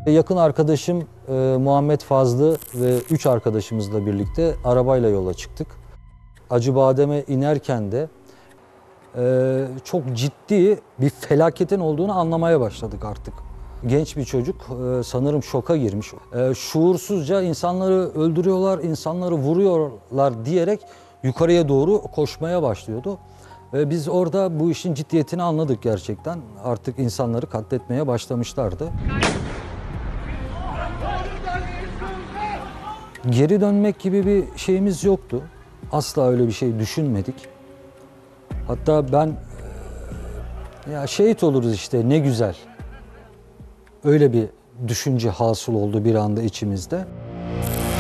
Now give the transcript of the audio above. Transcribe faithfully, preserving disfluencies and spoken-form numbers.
Yakın arkadaşım e, Muhammed Fazlı ve üç arkadaşımızla birlikte arabayla yola çıktık. Acıbadem'e inerken de e, çok ciddi bir felaketin olduğunu anlamaya başladık artık. Genç bir çocuk e, sanırım şoka girmiş. E, şuursuzca insanları öldürüyorlar, insanları vuruyorlar diyerek yukarıya doğru koşmaya başlıyordu. Ve biz orada bu işin ciddiyetini anladık gerçekten. Artık insanları katletmeye başlamışlardı. Geri dönmek gibi bir şeyimiz yoktu. Asla öyle bir şey düşünmedik. Hatta ben ya şehit oluruz işte ne güzel. Öyle bir düşünce hasıl oldu bir anda içimizde.